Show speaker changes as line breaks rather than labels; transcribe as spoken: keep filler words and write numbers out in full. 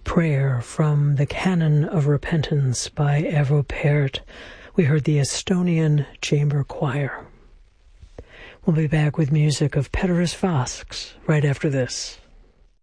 Prayer from the Canon of Repentance by Evo Pärt. We heard the Estonian Chamber Choir. We'll be back with music of Peteris Vasks right after this.